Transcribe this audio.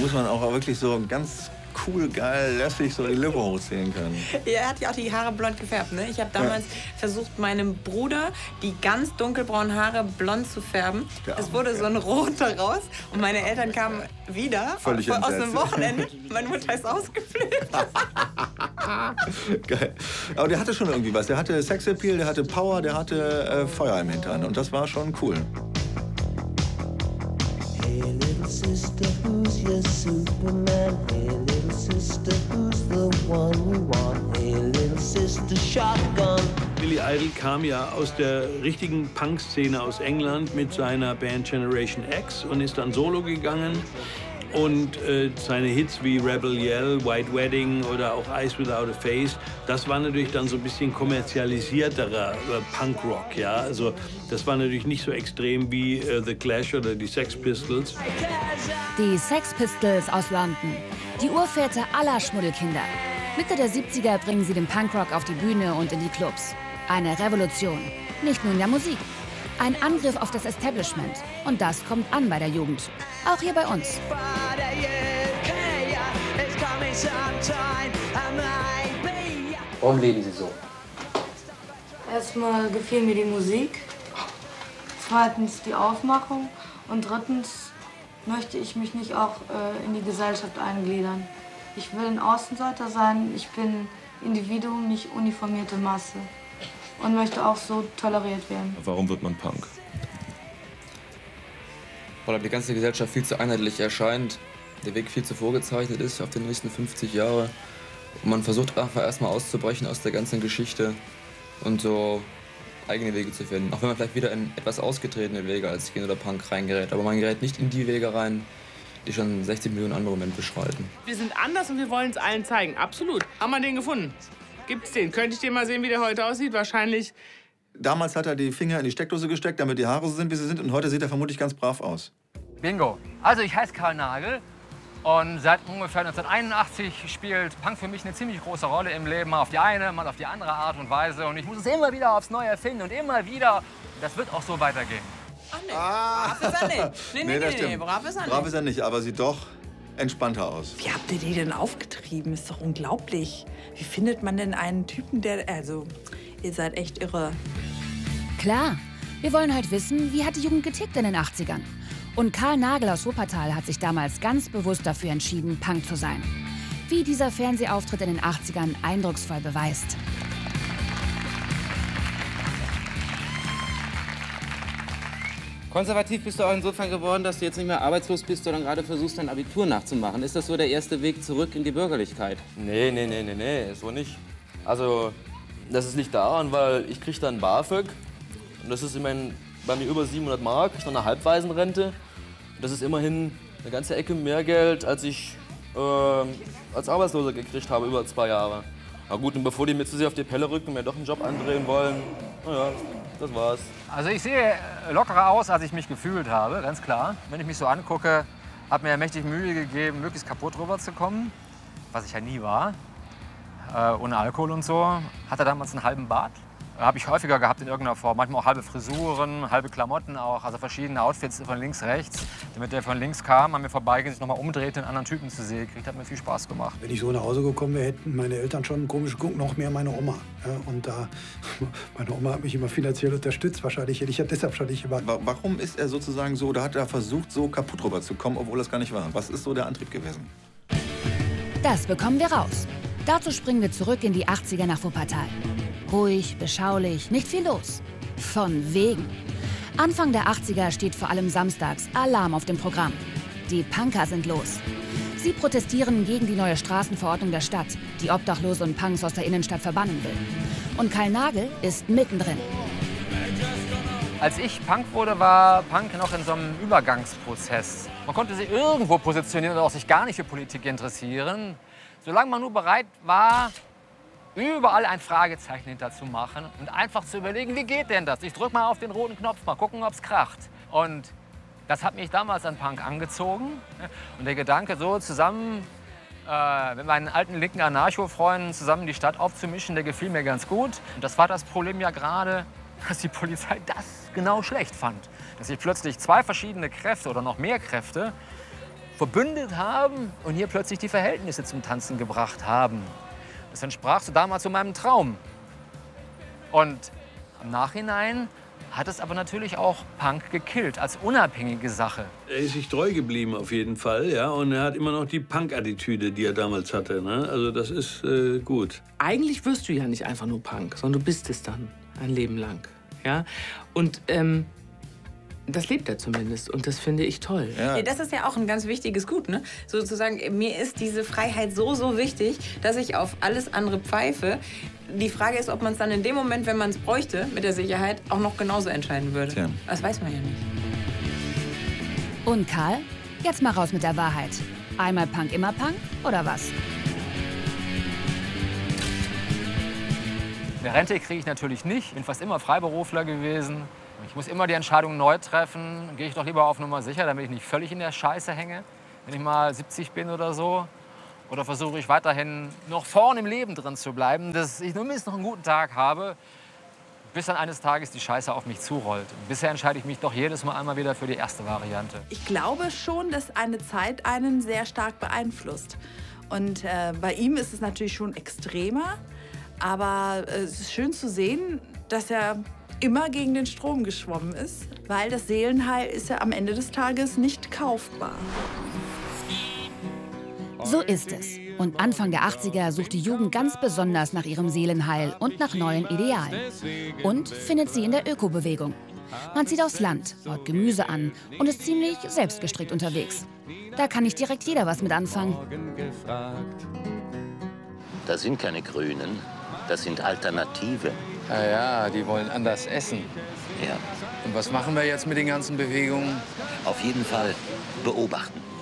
muss man auch wirklich so ganz cool, geil, lässig so die Lippe hochziehen können. Ja, er hat ja auch die Haare blond gefärbt, ne? Ich habe damals versucht, meinem Bruder die ganz dunkelbraunen Haare blond zu färben. Es wurde so ein Rot daraus und meine Eltern kamen wieder aus einem Wochenende. Meine Mutter ist ausgeflippt. Geil. Aber der hatte schon irgendwie was. Der hatte Sexappeal, der hatte Power, der hatte Feuer im Hintern. Und das war schon cool. Hey little sister, who's your Superman? Hey little sister, who's the one you want? Hey little sister, shotgun. Billy Idol kam ja aus der richtigen Punk-Szene aus England mit seiner Band Generation X und ist dann solo gegangen. Und seine Hits wie Rebel Yell, White Wedding oder auch Eyes Without a Face, das war natürlich dann so ein bisschen kommerzialisierterer Punkrock, ja. Also das war natürlich nicht so extrem wie The Clash oder die Sex Pistols. Die Sex Pistols aus London, die Urväter aller Schmuddelkinder. Mitte der 70er bringen sie den Punkrock auf die Bühne und in die Clubs. Eine Revolution, nicht nur in der Musik. Ein Angriff auf das Establishment. Und das kommt an bei der Jugend. Auch hier bei uns. Warum leben Sie so? Erstmal gefiel mir die Musik. Zweitens die Aufmachung. Und drittens möchte ich mich nicht auch in die Gesellschaft eingliedern. Ich will ein Außenseiter sein. Ich bin Individuum, nicht uniformierte Masse. Und möchte auch so toleriert werden. Warum wird man Punk? Weil die ganze Gesellschaft viel zu einheitlich erscheint, der Weg viel zu vorgezeichnet ist auf die nächsten 50 Jahre. Und man versucht einfach erstmal auszubrechen aus der ganzen Geschichte und so eigene Wege zu finden. Auch wenn man vielleicht wieder in etwas ausgetretene Wege als Skin oder Punk reingerät. Aber man gerät nicht in die Wege rein, die schon 60 Millionen andere Momente beschreiten. Wir sind anders und wir wollen es allen zeigen. Absolut. Haben wir den gefunden? Gibt's den? Könnte ich den mal sehen, wie der heute aussieht? Wahrscheinlich. Damals hat er die Finger in die Steckdose gesteckt, damit die Haare so sind, wie sie sind. Und heute sieht er vermutlich ganz brav aus. Bingo. Also ich heiße Karl Nagel und seit ungefähr 1981 spielt Punk für mich eine ziemlich große Rolle im Leben. Mal auf die eine, mal auf die andere Art und Weise. Und ich muss es immer wieder aufs Neue erfinden und immer wieder. Das wird auch so weitergehen. Ach nee, brav ist er nicht. Nee, brav ist er nicht. Brav ist er nicht, aber sieht doch entspannter aus. Wie habt ihr die denn aufgetrieben? Ist doch unglaublich. Wie findet man denn einen Typen, der... Also, ihr seid echt irre. Klar, wir wollen heute wissen, wie hat die Jugend getickt in den 80ern? Und Karl Nagel aus Wuppertal hat sich damals ganz bewusst dafür entschieden, Punk zu sein. Wie dieser Fernsehauftritt in den 80ern eindrucksvoll beweist. Konservativ bist du auch insofern geworden, dass du jetzt nicht mehr arbeitslos bist, sondern gerade versuchst, dein Abitur nachzumachen. Ist das so der erste Weg zurück in die Bürgerlichkeit? Nee, so nicht. Also, das liegt daran, weil ich kriege dann BAföG. Und das ist immerhin bei mir über 700 Mark, ich noch eine Halbwaisenrente. Das ist immerhin eine ganze Ecke mehr Geld, als ich als Arbeitsloser gekriegt habe, über 2 Jahre. Na gut, und bevor die mir zu sehr auf die Pelle rücken und mir doch einen Job andrehen wollen, naja, das war's. Also ich sehe lockerer aus, als ich mich gefühlt habe, ganz klar. Wenn ich mich so angucke, habe mir mächtig Mühe gegeben, möglichst kaputt rüberzukommen, was ich ja nie war. Ohne Alkohol und so. Hatte damals einen halben Bart. Habe ich häufiger gehabt in irgendeiner Form. Manchmal auch halbe Frisuren, halbe Klamotten auch. Also verschiedene Outfits von links, rechts. Damit der von links kam, an mir vorbeiging, sich nochmal umdrehte, einen anderen Typen zu sehen kriegt, hat mir viel Spaß gemacht. Wenn ich so nach Hause gekommen wäre, hätten meine Eltern schon komisch geguckt, noch mehr meine Oma. Ja, und meine Oma hat mich immer finanziell unterstützt. Wahrscheinlich hätte ich ja deshalb schon nicht immer. Warum ist er sozusagen so, oder hat er versucht, so kaputt rüberzukommen, obwohl das gar nicht war? Was ist so der Antrieb gewesen? Das bekommen wir raus. Dazu springen wir zurück in die 80er nach Wuppertal. Ruhig, beschaulich, nicht viel los. Von wegen. Anfang der 80er steht vor allem samstags Alarm auf dem Programm. Die Punker sind los. Sie protestieren gegen die neue Straßenverordnung der Stadt, die Obdachlose und Punks aus der Innenstadt verbannen will. Und Karl Nagel ist mittendrin. Als ich Punk wurde, war Punk noch in so einem Übergangsprozess. Man konnte sich irgendwo positionieren oder auch sich gar nicht für Politik interessieren. Solange man nur bereit war, überall ein Fragezeichen hinter zu machen und einfach zu überlegen, wie geht denn das? Ich drück mal auf den roten Knopf, mal gucken, ob es kracht. Und das hat mich damals an Punk angezogen. Und der Gedanke, so zusammen mit meinen alten linken Anarcho-Freunden zusammen die Stadt aufzumischen, der gefiel mir ganz gut. Und das war das Problem ja gerade, dass die Polizei das genau schlecht fand. Dass sich plötzlich 2 verschiedene Kräfte oder noch mehr Kräfte verbündet haben und hier plötzlich die Verhältnisse zum Tanzen gebracht haben. Das entsprach so damals so meinem Traum. Und im Nachhinein hat es aber natürlich auch Punk gekillt, als unabhängige Sache. Er ist sich treu geblieben auf jeden Fall, ja, und er hat immer noch die Punk-Attitüde, die er damals hatte, ne? Also das ist gut. Eigentlich wirst du ja nicht einfach nur Punk, sondern du bist es dann ein Leben lang, ja. Und das lebt er zumindest und das finde ich toll. Ja. Das ist ja auch ein ganz wichtiges Gut, ne? Sozusagen, mir ist diese Freiheit so, so wichtig, dass ich auf alles andere pfeife. Die Frage ist, ob man es dann in dem Moment, wenn man es bräuchte, mit der Sicherheit, auch noch genauso entscheiden würde. Tja. Das weiß man ja nicht. Und Karl, jetzt mal raus mit der Wahrheit. Einmal Punk, immer Punk, oder was? Eine Rente kriege ich natürlich nicht. Ich bin fast immer Freiberufler gewesen. Ich muss immer die Entscheidung neu treffen. Gehe ich doch lieber auf Nummer sicher, damit ich nicht völlig in der Scheiße hänge, wenn ich mal 70 bin oder so. Oder versuche ich weiterhin noch vorn im Leben drin zu bleiben, dass ich zumindest noch einen guten Tag habe, bis dann eines Tages die Scheiße auf mich zurollt. Und bisher entscheide ich mich doch jedes Mal einmal wieder für die erste Variante. Ich glaube schon, dass eine Zeit einen sehr stark beeinflusst. Und bei ihm ist es natürlich schon extremer. Aber es ist schön zu sehen, dass er immer gegen den Strom geschwommen ist, weil das Seelenheil ist ja am Ende des Tages nicht kaufbar. So ist es. Und Anfang der 80er sucht die Jugend ganz besonders nach ihrem Seelenheil und nach neuen Idealen. Und findet sie in der Ökobewegung. Man zieht aufs Land, baut Gemüse an und ist ziemlich selbstgestrickt unterwegs. Da kann nicht direkt jeder was mit anfangen. Das sind keine Grünen, das sind Alternative. Ja, die wollen anders essen. Ja. Und was machen wir jetzt mit den ganzen Bewegungen? Auf jeden Fall beobachten.